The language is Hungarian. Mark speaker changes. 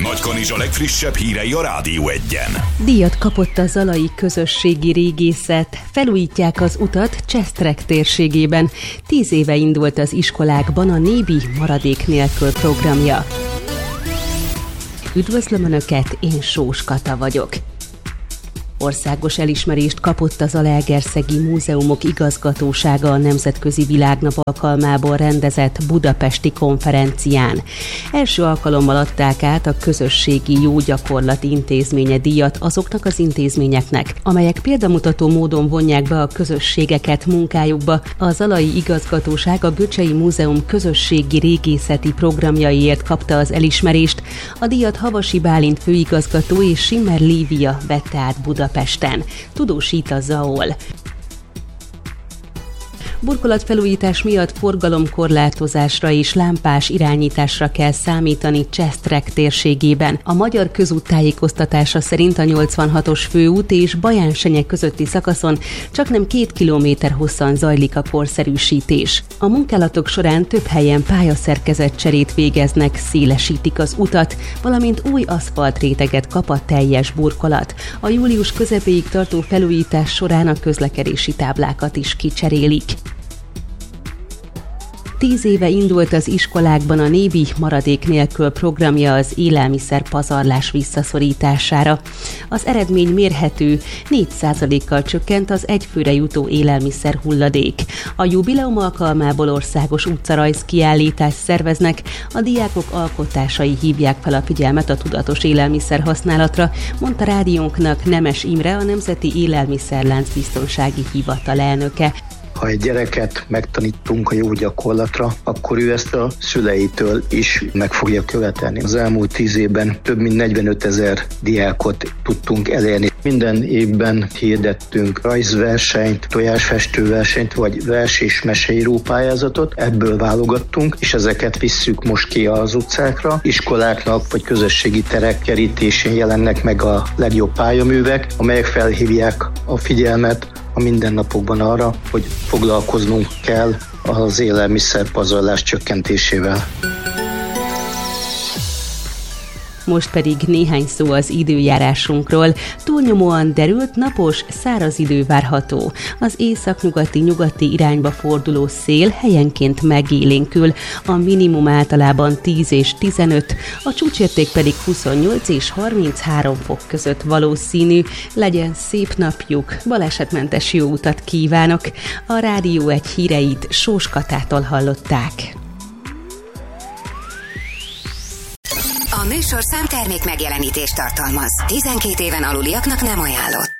Speaker 1: Nagykanizsa legfrissebb hírei a Rádió Egyen.
Speaker 2: Díjat kapott a zalai közösségi régészet. Felújítják az utat Csestrek térségében. 10 éve indult az iskolákban a Nébi maradék nélkül programja. Üdvözlöm Önöket, én Sós Kata vagyok. Országos elismerést kapott a Zalaegerszegi Múzeumok Igazgatósága a Nemzetközi Világnap alkalmából rendezett budapesti konferencián. Első alkalommal adták át a Közösségi Jó Gyakorlat Intézménye díjat azoknak az intézményeknek, amelyek példamutató módon vonják be a közösségeket munkájukba. A Zalai Igazgatóság a Göcsei Múzeum közösségi régészeti programjaiért kapta az elismerést. A díjat Havasi Bálint főigazgató és Simmer Lívia vette át Budapesten. Tudósít a ZAOL. Burkolatfelújítás miatt forgalomkorlátozásra és lámpás irányításra kell számítani Csestrek térségében. A Magyar Közút tájékoztatása szerint a 86-os főút és Baján-Senye közötti szakaszon csaknem 2 kilométer hosszan zajlik a korszerűsítés. A munkálatok során több helyen pályaszerkezetcserét végeznek, szélesítik az utat, valamint új aszfaltréteget kap a teljes burkolat. A július közepéig tartó felújítás során a közlekedési táblákat is kicserélik. 10 éve indult az iskolákban a Nébi maradék nélkül programja az élelmiszer pazarlás visszaszorítására. Az eredmény mérhető, 4%-kal csökkent az egyfőre jutó élelmiszer hulladék. A jubileum alkalmából országos utcarajz kiállítást szerveznek, a diákok alkotásai hívják fel a figyelmet a tudatos élelmiszer használatra, mondta rádiónknak Nemes Imre, a Nemzeti Élelmiszerlánc Biztonsági Hivatal elnöke.
Speaker 3: Ha egy gyereket megtanítunk a jó gyakorlatra, akkor ő ezt a szüleitől is meg fogja követelni. Az elmúlt 10 évben több mint 45 000 diákot tudtunk elérni. Minden évben hirdettünk rajzversenyt, tojásfestőversenyt, vagy vers- és meseíró pályázatot. Ebből válogattunk, és ezeket visszük most ki az utcákra. Iskoláknak vagy közösségi terek kerítésén jelennek meg a legjobb pályaművek, amelyek felhívják a figyelmet a mindennapokban arra, hogy foglalkoznunk kell az élelmiszerpazarlás csökkentésével.
Speaker 2: Most pedig néhány szó az időjárásunkról. Túlnyomóan derült, napos, száraz idő várható. Az északnyugati-nyugati irányba forduló szél helyenként megélénkül. A minimum általában 10 és 15, a csúcsérték pedig 28 és 33 fok között valószínű. Legyen szép napjuk, balesetmentes jó utat kívánok! A Rádió Egy híreit Sós Katától hallották.
Speaker 4: A műsorszám termék megjelenítést tartalmaz. 12 éven aluliaknak nem ajánlott.